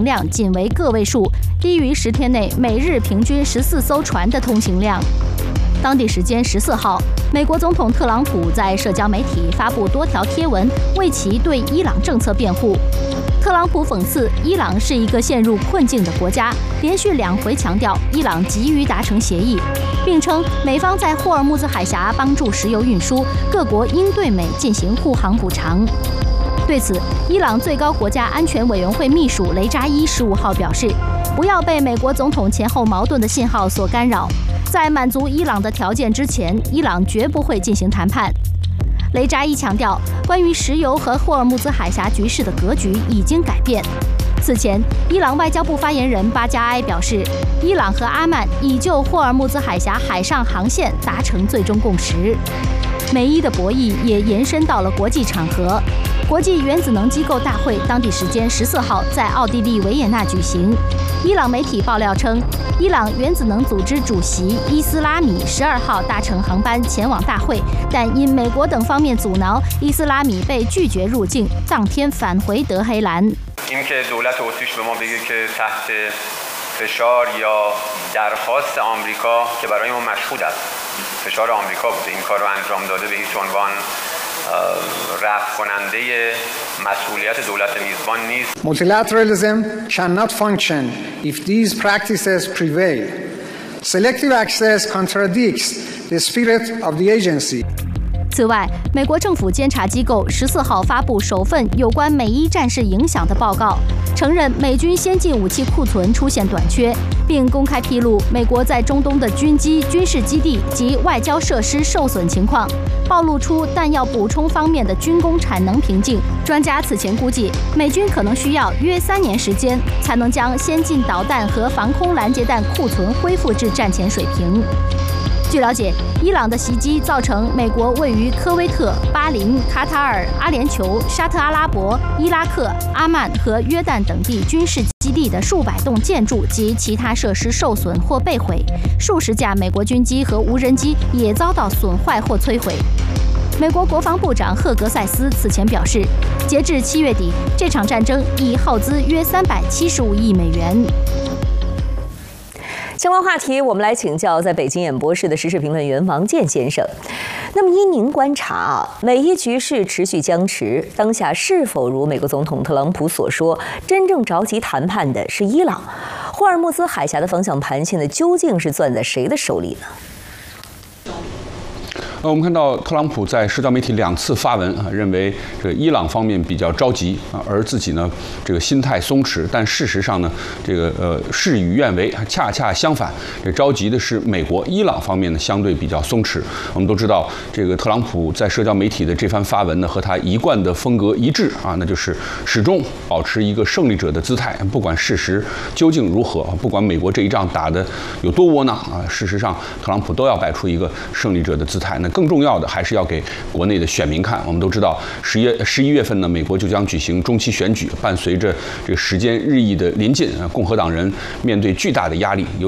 行量仅为个位数，低于10天内每日平均14艘船的通行量。当地时间14号，美国总统特朗普在社交媒体发布多条贴文，为其对伊朗政策辩护。特朗普讽刺伊朗是一个陷入困境的国家，连续2回强调伊朗急于达成协议，并称美方在霍尔木兹海峡帮助石油运输，各国应对美进行护航补偿。对此，伊朗最高国家安全委员会秘书雷扎伊15号表示，不要被美国总统前后矛盾的信号所干扰，在满足伊朗的条件之前，伊朗绝不会进行谈判。雷扎伊强调，关于石油和霍尔木兹海峡局势的格局已经改变。此前，伊朗外交部发言人巴加埃表示，伊朗和阿曼已就霍尔木兹海峡海上航线达成最终共识。美伊的博弈也延伸到了国际场合。国际原子能机构大会当地时间14号在奥地利维也纳举行。伊朗媒体爆料称，伊朗原子能组织主席伊斯拉米12号搭乘航班前往大会，但因美国等方面阻挠，伊斯拉米被拒绝入境，当天返回德黑兰。 اینکه دولت اتریش به ما بگه که تحت فشار یا درخواست آمریکا که برای ما مشهود است فشار آمریکا بوده این کار رو انجام داده به هیچ عنوان رفع کننده مسئولیت دولت میزبان نیست. Multilateralism cannot function if these practices prevail. Selective access contradicts the spirit of the agency. 此外，美国政府监察机构14号发布首份有关美伊战事影响的报告，承认美军先进武器库存出现短缺，并公开披露美国在中东的军机、军事基地及外交设施受损情况，暴露出弹药补充方面的军工产能瓶颈。专家此前估计，美军可能需要约3年时间，才能将先进导弹和防空拦截弹库存恢复至战前水平。据了解，伊朗的袭击造成美国位于科威特、巴林、卡塔尔、阿联酋、沙特阿拉伯、伊拉克、阿曼和约旦等地军事基地的数百栋建筑及其他设施受损或被毁，数十架美国军机和无人机也遭到损坏或摧毁。美国国防部长赫格塞斯此前表示，截至7月底，这场战争已耗资约375亿美元。 相关话题，我们来请教在北京演播室的时事评论员王健先生。那么，依您观察，美伊局势持续僵持，当下是否如美国总统特朗普所说，真正着急谈判的是伊朗？霍尔木兹海峡的方向盘现在究竟是攥在谁的手里呢？ 我们看到特朗普在社交媒体2次发文认为这个伊朗方面比较着急而自己呢这个心态松弛，但事实上呢这个事与愿违，恰恰相反，这着急的是美国，伊朗方面呢相对比较松弛。我们都知道，这个特朗普在社交媒体的这番发文呢和他一贯的风格一致那就是始终保持一个胜利者的姿态，不管事实究竟如何，不管美国这一仗打得有多窝囊事实上特朗普都要摆出一个胜利者的姿态。那更重要的还是要给国内的选民看。我们都知道11月份呢，美国就将举行中期选举，伴随着这个时间日益的临近，共和党人面对巨大的压力。